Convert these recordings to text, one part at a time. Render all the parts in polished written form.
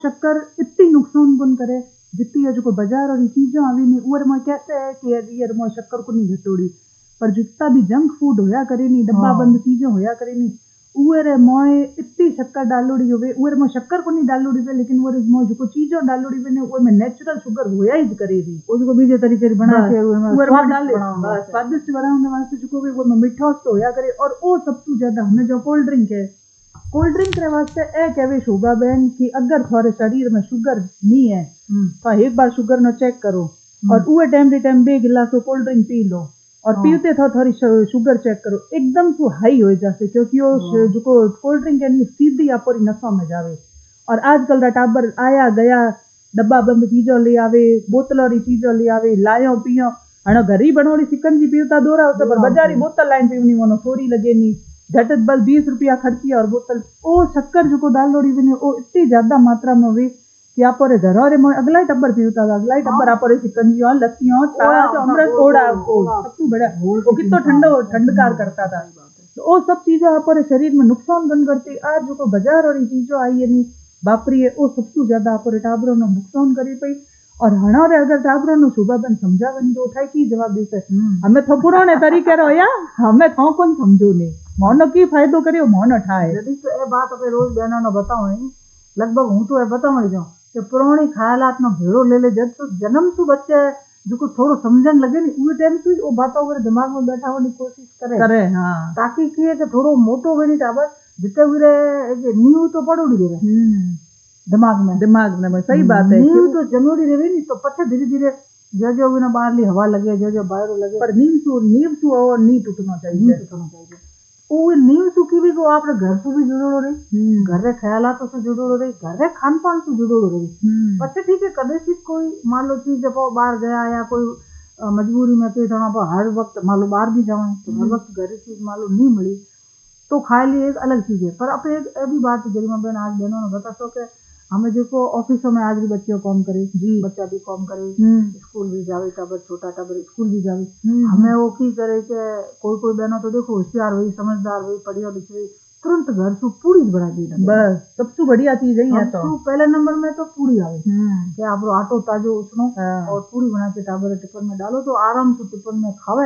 शक्कर इतनी नुकसान कौन करे जितनी है जो बाजार और चीजें आवी नहीं उर में कहते हैं कि यार मोय शक्कर को नहीं घटोड़ी पर जितना भी जंक फूड होया करे नहीं डब्बा बंद चीजें होया करे नहीं उरे मोय इतनी शक्कर डालोड़ी होवे उरे मोय शक्कर को नहीं डालोड़ी वे लेकिन उरे मोय जो चीजों डालोड़ी वे ने उरे में नेचुरल शुगर होया ही करे दी उसको बीजे तरीके से बना के उरे में डाले बस स्वादिष्ट बनाने वास्ते जो भी वो में मिठास तो होया करे और वो सबसे ज्यादा हमें जो कोल्ड ड्रिंक है कोल्ड ड्रिंक के वास्ते ए कहवे शोभा बहन कि अगर थारे शरीर में शुगर नहीं है तो एक बार शुगर न चेक करो और उए टाइम टू टाइम 2 गिलास कोल्ड ड्रिंक पी लो और पीते था थोड़ी शुगर चेक करो एकदम से हाई हो जाते क्योंकि वो जो कोल्ड ड्रिंक है सीधी आपरी नसों में जावे और आजकल का टाबर आया गया डब्बा बंद चीजों ले आवे बोतलों री चीजों ले आवे लायो पियो हणो घर ही बनोड़ी सिकंजी पीवता दोरा होता पर बाजारी बोतल लाइन पीवनी मोनो सोरी लगे नहीं झट बस 20 रुपया खर्ची और बोतल ओ शक्कर जो डालोड़ी बने ओ इतनी ज्यादा मात्रा में हुई कि आप घर में अगला टब्बर पीवता था अगला टब्बर आप सिकंजियों लस्सियों छाछ अमृत सोडा सबसे बड़ा वो कितना ठंडकार करता था तो वो सब चीजें आप शरीर में नुकसान बन करती आज जो बाजार और चीजों आई है नहीं बापरी है वो सबसे ज्यादा आप टाबरों ने नुकसान करी पई और हणारे अगर टाबरों ने सुबह बन समझावन जो उठाई की जवाब देते हमें तो पुराने तरीके रोया हमें तो कौन समझो नहीं मौन की फायदो करे मौन उठाए यदि तो ए बात अपने रोज बहना ने बताओ लगभग हूँ तो बताऊ जाऊँ कि पुरानी ख्यालात में भेड़ो ले ले जब तो जन्म से बच्चे जो थोड़ो समझन लगे नहीं उस टाइम से वो बातों अगर दिमाग में बैठा होने की कोशिश करे हाँ ताकि किए कि थोड़ो मोटो बनी टाबर जितने हुए नींव तो पड़ोड़ी रहे दिमाग में सही बात है नींव तो जमोड़ी रहे नहीं तो पछे धीरे धीरे जो जो बिना बाहरली हवा लगे जो बाहर लगे पर नींव सु और नहीं टूटना चाहिए वो नींव सुखी भी को आपने घर से भी जुड़ो रही घर रे ख्यालातों से जुड़ो रही घर रे खान पान से जुड़ो रही पछे ठीक है कदे सी कोई मान लो चीज जब बाहर गया या कोई मजबूरी में तो थोड़ा हर वक्त मान लो बाहर भी जाओ तो हर वक्त घर चीज मान लो नहीं मिली तो खाए लिए एक अलग चीज है पर अब एक भी बात गरिमा बहन आज बहनों ने बता सो के हमें जो ऑफिसों में आज भी बच्चे कॉम करे बच्चा भी कॉम करे स्कूल भी जावे टबर छोटा टबर स्कूल भी जावे हमें वो की करे के कोई बहनों तो देखो होशियार हुई समझदार हुई पढ़ी और लिखी तुरंत घर से पूड़ी बना दी बस सबसे बढ़िया चीज है तो पहले नंबर में तो पूड़ी आवे कि आप आटो ताजो उसनो और पूड़ी बना के टाबर टिफिन में डालो तो आराम से टिफिन में खावे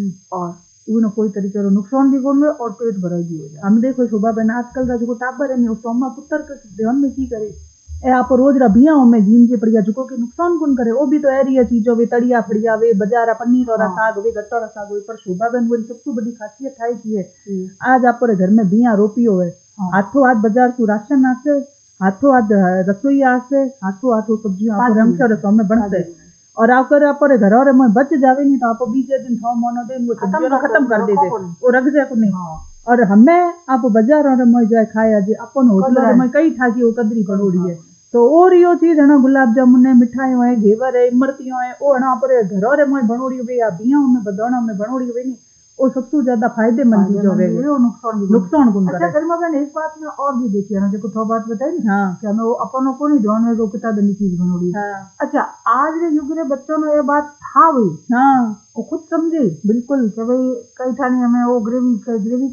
और उन्हें कोई तरीके का नुकसान भी कौन और पेट भराई भी हो जाए हम देखो शोभा बहन आजकल का जो टाबर है उसको अम्मा पुत्र के ध्यान में की करे ए आप रोज रबिया में जीन के पड़िया जुको के नुकसान कौन करे वो भी तो एरिया चीजों वे तड़िया फड़िया वे बाजार पनीर और साग वे गट्टा और साग वे पर शोभा बहन वो सबसे बड़ी खासियत है की है आज आप घर में बिया रोपी हो हाथों हाथ बाजार से राशन आसे हाथों हाथ रसोई आसे हाथों हाथ सब्जियां रंग रसों में बनते और आप घर और में बच जावे नहीं तो आप बीजे दिन थो मोनो दिन वो सब्जियों खत्म कर दे वो रख जाए को नहीं और हमें आप बाजार और में जाए खाया जी अपन होटल और में कई ठाकी वो कदरी पड़ोड़ी है तो और यो चीज है ना गुलाब जामुन है मिठाइयों है घेवर है इमरतियों है वो ना पर घर और में बनोड़ी हुई या बिया में बदौना में बनोड़ी हुई नहीं वो सबसे ज्यादा फायदेमंद चीज होवे नुकसान गुण करे अच्छा मैंने एक बात में और भी देखी है ना देखो थोड़ा बात बताई ना कि हमें वो अपन को नहीं ध्यान में कितना दनी चीज बनोड़ी अच्छा आज के युग के बच्चों में ये बात था हुई वो खुद समझे बिल्कुल कि भाई कई ठानी हमें वो ग्रेवी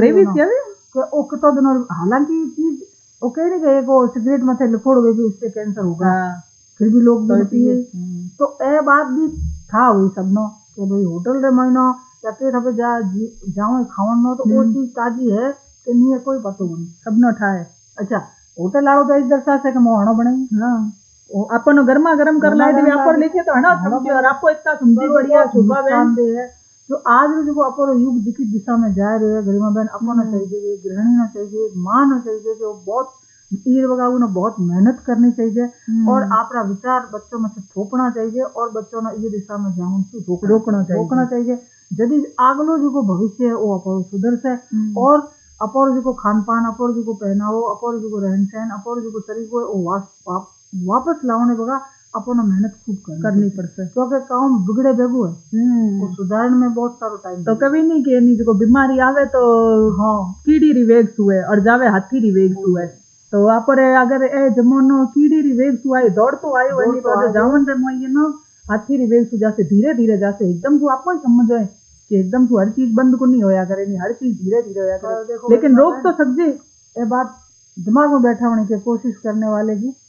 की वो कितना दिन हालांकि चीज वो कह नहीं गए को सिगरेट में थे लिखोड़ गए इससे कैंसर होगा फिर भी लोग पिए तो ये बात भी था हुई सबनो कि भाई होटल रे महीनो या फिर हमें जाओ खावन में तो वो चीज ताजी है कि नहीं है कोई पतो नहीं सबनो ठाए अच्छा होटल आओ तो इस दर्शा से कि मोहनो बनाई अपन गर्मा गर्म कर लाए थे आप लिखे तो है ना समझे और आपको इतना समझी बढ़िया सुबह बहन है तो आज जो अपन युग दिखी दिशा में जा रहे हैं गरिमा बहन अपन चाहिए गृहिणी ना चाहिए माँ ना चाहिए जो बहुत तीर बगाऊ ने बहुत मेहनत करनी चाहिए और आपका विचार बच्चों में से थोपना चाहिए और बच्चों ने ये दिशा में जाऊँ रोकना चाहिए यदि आगलो जो भविष्य है वो अपन सुधर से और अपर जो खान पान अपर जो पहनावो अपर जो रहन सहन अपर जो तरीको वापस लाने बगा अपन मेहनत खूब करनी पड़ती है क्योंकि काम बिगड़े बेगू है वो सुधारण में बहुत सारो टाइम तो कभी नहीं कि नहीं जो बीमारी आवे तो हाँ कीड़ी रिवेक्स हुए और जावे हाथी रिवेक्स हुए तो आप अगर ए जमानो कीड़ी रिवेक्स हुआ है दौड़ तो आयो नहीं तो जावन से मोई ना हाथी रिवेक्स जासे धीरे धीरे जासे एकदम तो आपको समझ आए कि एकदम तो हर चीज बंद को नहीं होया करे नहीं हर चीज धीरे धीरे होया करे लेकिन रोक तो सकते ये बात दिमाग में बैठा होने की कोशिश करने वाले की